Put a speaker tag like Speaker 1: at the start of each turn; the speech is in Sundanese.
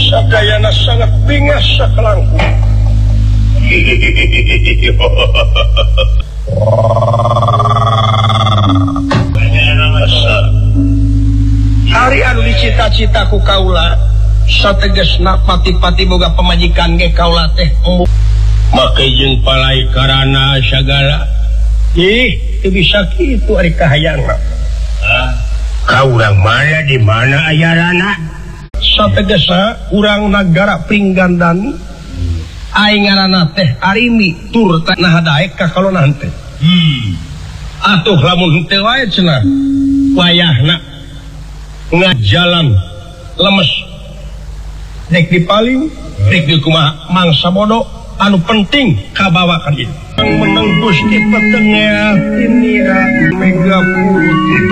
Speaker 1: Sadayana sangat bingas sakelangkung. Hari anu dicita-cita ku kaula sategesna pati-pati boga pemajikan ge kaula teh make jeung palai karana sagala. Teu bisa kitu ari kahayangna. Ka urang mana di mana ayarana? Sategesna urang nagara Pringgandani aing ngaranna teh Arimi tur tanah daek ka kalonan teh. Atuh lamun teu wae cenah wayahna ngajalan lemes dek dipaling dek di kumaha mangsa bodoh anu penting kabawakan ieu menang Gusti petengnya tinira mega putih.